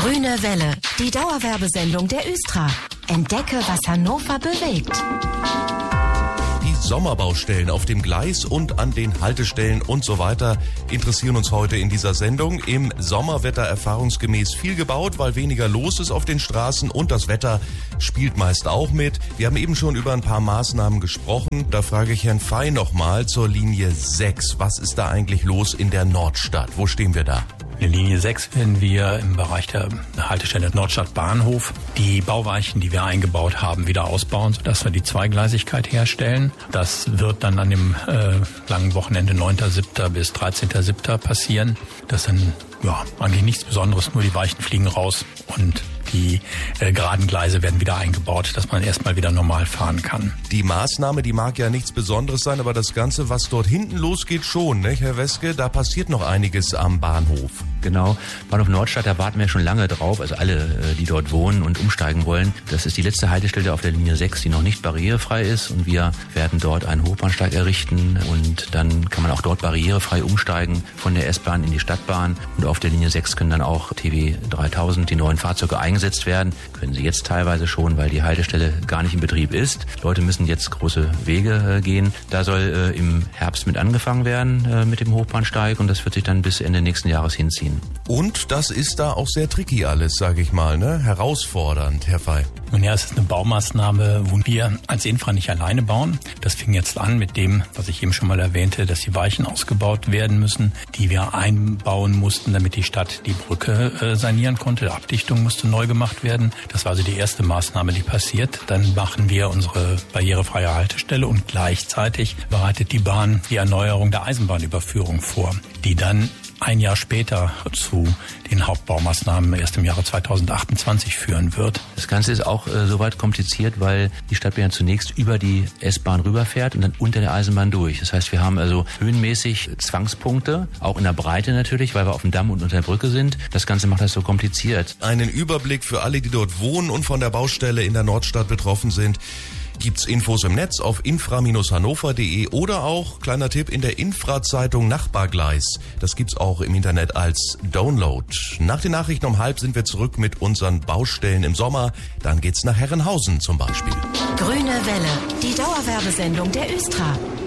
Grüne Welle, die Dauerwerbesendung der Östra. Entdecke, was Hannover bewegt. Die Sommerbaustellen auf dem Gleis und an den Haltestellen und so weiter interessieren uns heute in dieser Sendung. Im Sommer wird da erfahrungsgemäß viel gebaut, weil weniger los ist auf den Straßen und das Wetter spielt meist auch mit. Wir haben eben schon über ein paar Maßnahmen gesprochen. Da frage ich Herrn Fey nochmal zur Linie 6. Was ist da eigentlich los in der Nordstadt? Wo stehen wir da? In der Linie 6 werden wir im Bereich der Haltestelle Nordstadt Bahnhof die Bauweichen, die wir eingebaut haben, wieder ausbauen, sodass wir die Zweigleisigkeit herstellen. Das wird dann an dem langen Wochenende 9.7. bis 13.7. passieren. Das sind eigentlich nichts Besonderes, nur die Weichen fliegen raus und die geraden Gleise werden wieder eingebaut, dass man erstmal wieder normal fahren kann. Die Maßnahme, die mag ja nichts Besonderes sein, aber das Ganze, was dort hinten losgeht, schon, ne, Herr Weske? Da passiert noch einiges am Bahnhof. Genau, Bahnhof Nordstadt, da warten wir schon lange drauf, also alle, die dort wohnen und umsteigen wollen. Das ist die letzte Haltestelle auf der Linie 6, die noch nicht barrierefrei ist, und wir werden dort einen Hochbahnsteig errichten und dann kann man auch dort barrierefrei umsteigen von der S-Bahn in die Stadtbahn, und auf der Linie 6 können dann auch TW 3000, die neuen Fahrzeuge, eingesetzt werden. Können sie jetzt teilweise schon, weil die Haltestelle gar nicht in Betrieb ist. Leute müssen jetzt große Wege gehen. Da soll im Herbst mit angefangen werden mit dem Hochbahnsteig, und das wird sich dann bis Ende nächsten Jahres hinziehen. Und das ist da auch sehr tricky alles, sage ich mal, ne? Herausfordernd, Herr Fey. Nun ja, es ist eine Baumaßnahme, wo wir als Infra nicht alleine bauen. Das fing jetzt an mit dem, was ich eben schon mal erwähnte, dass die Weichen ausgebaut werden müssen, die wir einbauen mussten, damit die Stadt die Brücke sanieren konnte. Die Abdichtung musste neu gemacht werden. Das war also die erste Maßnahme, die passiert. Dann machen wir unsere barrierefreie Haltestelle, und gleichzeitig bereitet die Bahn die Erneuerung der Eisenbahnüberführung vor, die dann ein Jahr später zu den Hauptbaumaßnahmen erst im Jahre 2028 führen wird. Das Ganze ist auch soweit kompliziert, weil die Stadtbahn zunächst über die S-Bahn rüberfährt und dann unter der Eisenbahn durch. Das heißt, wir haben also höhenmäßig Zwangspunkte, auch in der Breite natürlich, weil wir auf dem Damm und unter der Brücke sind. Das Ganze macht das so kompliziert. Einen Überblick für alle, die dort wohnen und von der Baustelle in der Nordstadt betroffen sind, gibt's Infos im Netz auf infra-hannover.de oder auch, kleiner Tipp, in der Infra-Zeitung Nachbargleis. Das gibt's auch im Internet als Download. Nach den Nachrichten um 12:30 sind wir zurück mit unseren Baustellen im Sommer. Dann geht's nach Herrenhausen zum Beispiel. Grüne Welle, die Dauerwerbesendung der Östra.